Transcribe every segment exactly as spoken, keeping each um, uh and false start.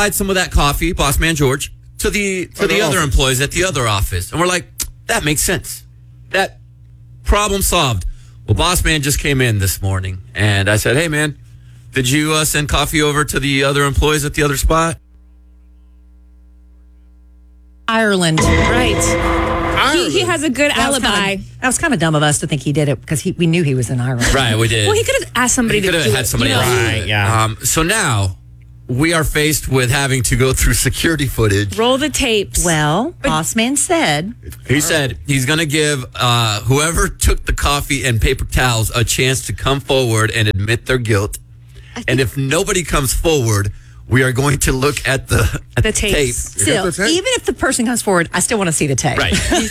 some of that coffee, boss man George, to the to the other employees at the other office. And we're like, that makes sense. That problem solved. Well, boss man just came in this morning, and I said, hey, man, did you uh, send coffee over to the other employees at the other spot? Ireland. Right. He, he has a good That was alibi. kinda- That was kind of dumb of us to think he did it because he, we knew he was in Ireland. Right, we did. Well, he could have asked somebody He to could do have had it, somebody you know? else. do Right, it. yeah. Um, so now we are faced with having to go through security footage. Roll the tapes. Well, boss man said, He said he's going to give uh, whoever took the coffee and paper towels a chance to come forward and admit their guilt. And if nobody comes forward, we are going to look at the, at The the tapes. tape. still, the tape? even if the person comes forward, I still want to see the tape. Right. yeah.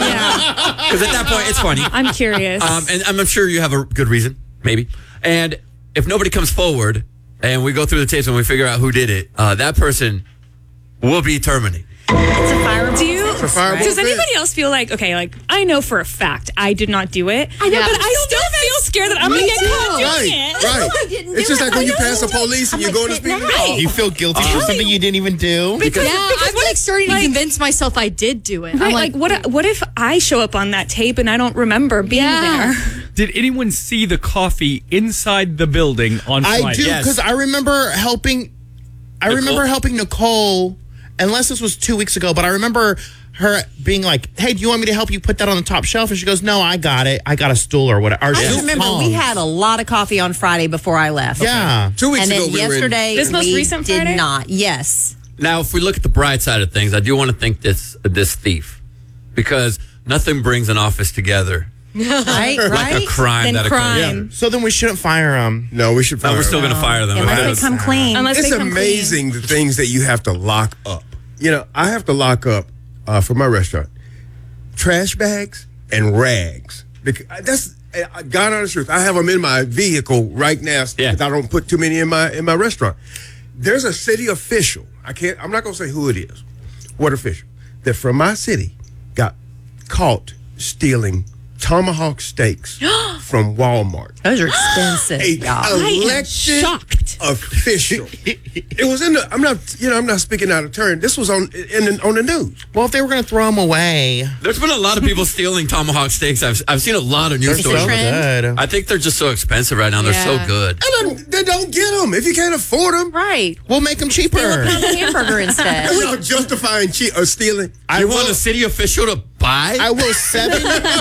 Because at that point, it's funny. I'm curious. Um, and I'm sure you have a good reason, maybe. And if nobody comes forward and we go through the tapes and we figure out who did it, uh, that person will be terminated. It's a fireable Do you- offense, It's a fireable right? Does anybody else feel like, okay, like, I know for a fact I did not do it. I know, but but I still feel scared that I'm going to get caught doing Right, it. right. I didn't It's do just it. like when I you don't pass the do it. police and I'm you go to like, speed no. limit. You feel guilty for something you didn't even do? Because, Yeah, because I'm what like if- starting like- to convince myself I did do it. Right, I'm like, what what if I show up on that tape and I don't remember being Yeah. there? Did anyone see the coffee inside the building on Friday? I do, Yes. because I remember helping. I Nicole? remember helping Nicole, unless this was two weeks ago, but I remember her being like, "Hey, do you want me to help you put that on the top shelf?" And she goes, "No, I got it. I got a stool or whatever." Or I she just remember we tongs. had a lot of coffee on Friday before I left. Yeah. Two weeks And then ago, we were in- yesterday, This most we recent did Friday? not. Yes. Now, if we look at the bright side of things, I do want to thank this this thief because nothing brings an office together Right? like right? a crime Then that crime. occurs. So then we shouldn't fire him. No, we should. No, fire we're still him. going to fire them. Unless because- they come clean. Unless It's they come amazing the things that you have to lock up. You know, I have to lock up uh, for my restaurant trash bags and rags. Because that's uh, God honest truth. I have them in my vehicle right now. Yeah. because I don't put too many in my in my restaurant. There's a city official. I can't. I'm not going to say who it is. What official that from my city got caught stealing tomahawk steaks from Walmart. Those are expensive, A y'all. elected shocked. official. It was in the. I'm not. You know. I'm not speaking out of turn. This was on in the, on the news. Well, if they were going to throw him away, There's been a lot of people stealing tomahawk steaks. I've I've seen a lot of news they're It's a stories. so trend. good. I think they're just so expensive right now. They're so Yeah. good. And then, they don't get them if you can't afford them. Right. We'll make them cheaper. Hamburger instead. That's not justifying che- or stealing. I You will, want a city official to buy? I will. Seven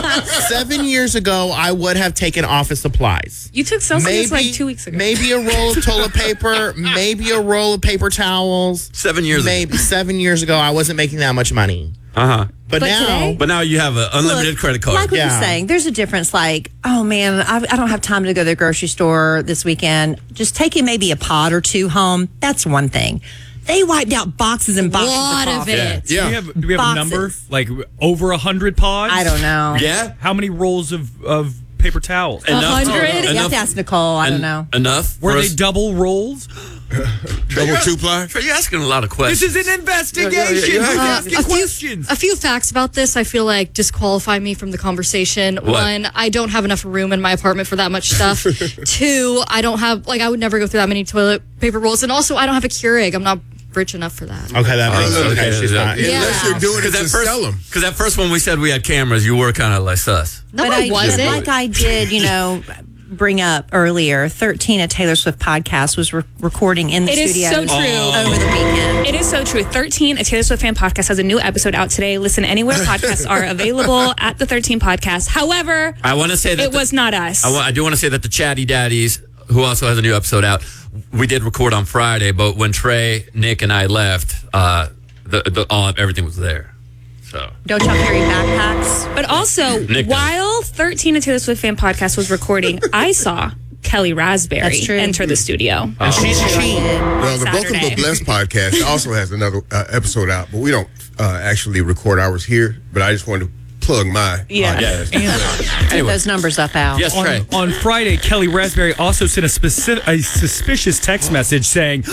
seven years ago, I would have taken office supplies. You took Celsius like two weeks ago. Maybe a roll of toilet paper, maybe a roll of paper towels. Seven years ago. Maybe seven years ago, I wasn't making that much money. Uh huh. But, But now, today? But now you have an unlimited Look, credit card. Like what Yeah. you're saying, there's a difference. Like, oh man, I, I don't have time to go to the grocery store this weekend. Just taking maybe a pot or two home. That's one thing. They wiped out boxes and boxes lot of of coffee. it. Do we have, do we have a number? Boxes. Like over a hundred pods? I don't know. Yeah. How many rolls of, of paper towels? Enough. hundred? You have to ask Nicole. I don't en- know. Enough. Were for they us- double rolls? Double two ply. Trey, you're asking a lot of questions. This is an investigation. Yeah, yeah, yeah, yeah. Who's Uh, asking a few, questions? a few facts about this I feel like disqualify me from the conversation. One, I don't have enough room in my apartment for that much stuff. Two, I don't have, like, I would never go through that many toilet paper rolls. And also, I don't have a Keurig. I'm not rich enough for that. okay, that makes Oh, sense. okay, Okay, she's yeah. not. Yeah. Unless you're doing it Because to at first, sell them. because at first when we said we had cameras, you were kind of like sus. No, but I wasn't. Like I did, you know, bring up earlier. thirteen at Taylor Swift podcast was re- recording in the It is studio so true. over the weekend. It is so true. thirteen, a Taylor Swift fan podcast, has a new episode out today. Listen anywhere podcasts are available at the thirteen podcast. However, I want to say that it the- was not us. I, wa- I do want to say that the Chatty Daddies, who also has a new episode out, we did record on Friday, but when Trey, Nick, and I left, uh, the, the all everything was there. So Don't y'all carry backpacks? But also, Nick does. while thirteen, a Taylor Swift fan podcast was recording, I saw Kelly Raspberry That's true. enter the studio. And she's cheap. Well, the Broken Saturday. But Blessed podcast also has another uh, episode out, but we don't uh, actually record ours here. But I just wanted to plug my Yeah. podcast. Keep anyway, those numbers up, Al. yes, Trey. On, on Friday, Kelly Raspberry also sent a, specific, a suspicious text message saying,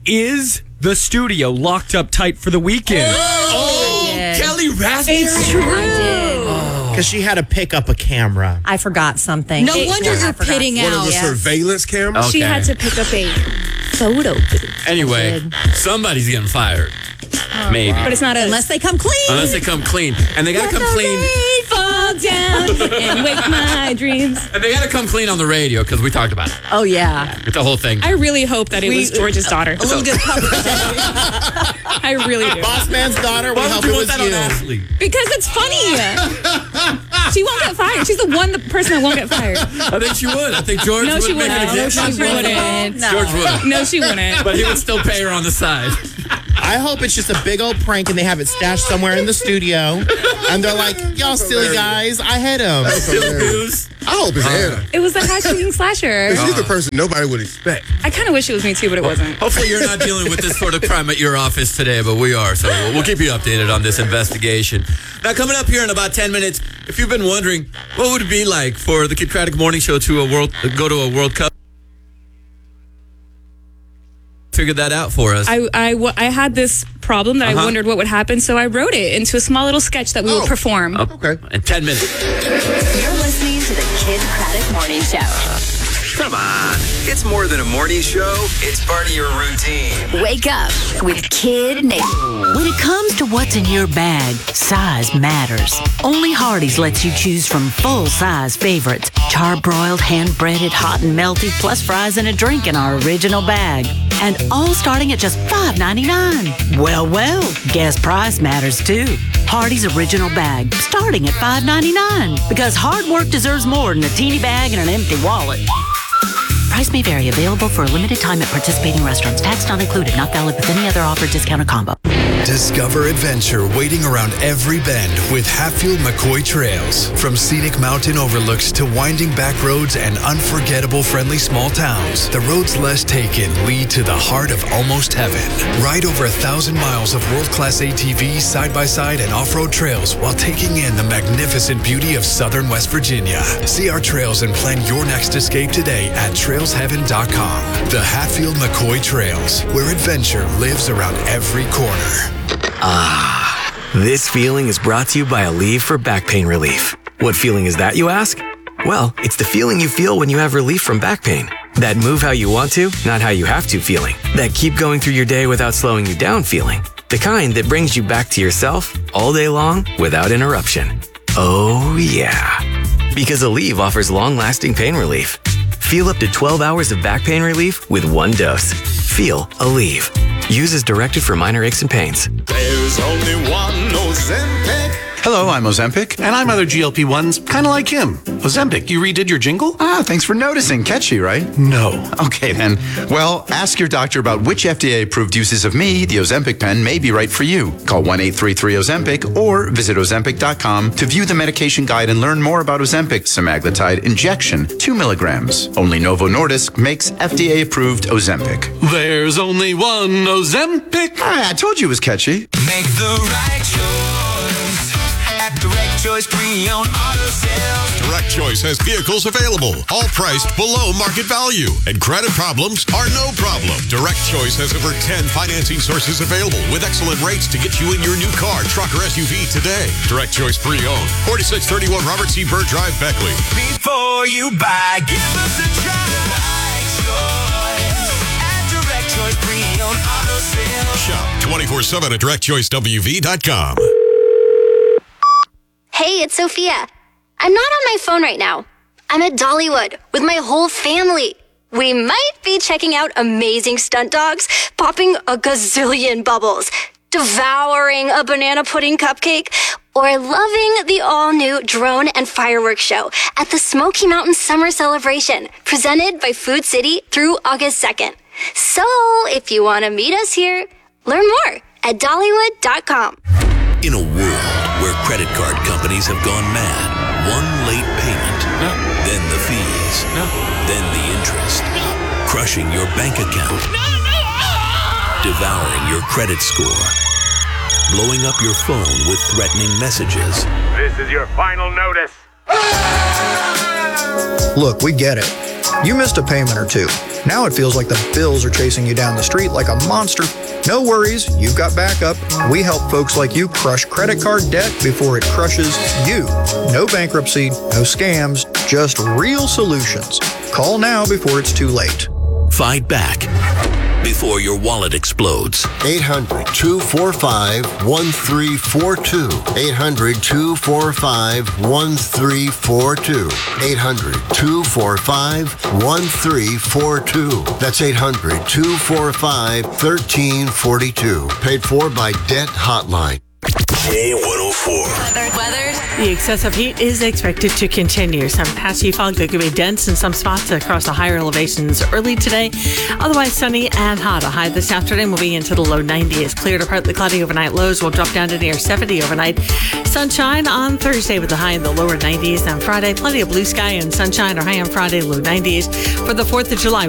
"Is the studio locked up tight for the weekend?" Oh, did. Kelly Raspberry. It's true. I did. Because she had to pick up a camera. I forgot something. No It- wonder I you're forgot. pitting One of out. the Yeah. surveillance cameras. She Okay. had to pick up a photo booth. Anyway, somebody's getting fired. Maybe. But it's not us. Unless they come clean. Unless they come clean. And they got to come clean. Rain fall down and wake my dreams. And they got to come clean on the radio because we talked about it. Oh, yeah. It's a whole thing. I really hope that it was George's daughter. A little good public. I really do. Boss man's daughter, we Why hope would it you was want that on you. Ashley? Because it's funny. She won't get fired. She's the one the person that won't get fired. I think she would. I think George No, would she make an wouldn't. No, example. she wouldn't. No. George would. No, she wouldn't. But he would still pay her on the side. I hope it's just a big old prank and they have it stashed somewhere in the studio. And they're like, y'all silly guys, I hit him. News. I hope it's Anna. It was the hash shooting slasher. She's the person nobody would expect. I kind of wish it was me too, but it wasn't. Hopefully you're not dealing with this sort of crime at your office today, but we are. So we'll, we'll keep you updated on this investigation. Now, coming up here in about ten minutes, if you've been wondering what would it be like for the Kid Craddock Morning Show to a world go to a World Cup, figured that out for us. I, I, w- I had this problem that Uh-huh. I wondered what would happen, so I wrote it into a small little sketch that we Oh. will perform. Okay. In ten minutes. You're listening to the Kid Craddock Morning Show. Come on. It's more than a morning show. It's part of your routine. Wake up with Kid Nate. When it comes to what's in your bag, size matters. Only Hardee's lets you choose from full-size favorites. Charbroiled, hand-breaded, hot and melty, plus fries and a drink in our original bag. And all starting at just five ninety-nine. Well, well, guess price matters too. Hardee's original bag, starting at five ninety-nine. Because hard work deserves more than a teeny bag and an empty wallet. Price may vary. Available for a limited time at participating restaurants. Tax not included. Not valid with any other offer, discount, or combo. Discover adventure waiting around every bend with Hatfield McCoy Trails. From scenic mountain overlooks to winding back roads and unforgettable friendly small towns, the roads less taken lead to the heart of almost heaven. Ride over a thousand miles of world-class A T Vs, side-by-side, and off-road trails while taking in the magnificent beauty of southern West Virginia. See our trails and plan your next escape today at trails heaven dot com. The Hatfield McCoy Trails, where adventure lives around every corner. Ah, this feeling is brought to you by Aleve for back pain relief. What feeling is that, you ask? Well, it's the feeling you feel when you have relief from back pain. That move how you want to, not how you have to feeling. That keep going through your day without slowing you down feeling. The kind that brings you back to yourself all day long without interruption. Oh, yeah. Because Aleve offers long-lasting pain relief. Feel up to twelve hours of back pain relief with one dose. Feel Aleve. Use as directed for minor aches and pains. There's only one Ozempic. Hello, I'm Ozempic, and I'm other G L P ones, kind of like him. Ozempic, you redid your jingle? Ah, thanks for noticing. Catchy, right? No. Okay, then. Well, ask your doctor about which F D A-approved uses of me, the Ozempic pen, may be right for you. Call one eight three three Ozempic or visit Ozempic dot com to view the medication guide and learn more about Ozempic semaglutide injection, two milligrams. Only Novo Nordisk makes F D A-approved Ozempic. There's only one Ozempic. Ah, I told you it was catchy. Make the right choice at Direct Choice Pre-Owned Auto Sales. Direct Choice has vehicles available, all priced below market value, and credit problems are no problem. Direct Choice has over ten financing sources available with excellent rates to get you in your new car, truck, or S U V today. Direct Choice Pre-Owned, forty-six thirty-one Robert C. Byrd Drive, Beckley. Before you buy, give us a try. Right choice at Direct Choice Pre-Owned Auto Sales. Shop twenty-four seven at direct choice w v dot com. Hey, it's Sophia. I'm not on my phone right now. I'm at Dollywood with my whole family. We might be checking out amazing stunt dogs, popping a gazillion bubbles, devouring a banana pudding cupcake, or loving the all-new drone and fireworks show at the Smoky Mountain Summer Celebration, presented by Food City through August second. So, if you want to meet us here, learn more at Dollywood dot com. In a world where credit card companies have gone mad, one late payment, no. then the fees, no. then the interest, crushing your bank account, no, no. devouring your credit score, blowing up your phone with threatening messages. This is your final notice. Look, we get it. You missed a payment or two. Now it feels like the bills are chasing you down the street like a monster. No worries, you've got backup. We help folks like you crush credit card debt before it crushes you. No bankruptcy, no scams, just real solutions. Call now before it's too late. Fight back. before your wallet explodes. eight hundred, two four five, one three four two. eight hundred, two four five, one three four two. eight hundred, two four five, one three four two. That's eight hundred, two four five, one three four two. Paid for by Debt Hotline. K one oh four. Weather. Weather. The excessive heat is expected to continue. Some patchy fog that could be dense in some spots across the higher elevations early today. Otherwise sunny and hot. A high this afternoon will be into the low nineties. Clear to partly cloudy overnight. Lows will drop down to near seventy overnight. Sunshine on Thursday with a high in the lower nineties. On Friday, plenty of blue sky and sunshine. Or high on Friday, low nineties. For the fourth of July.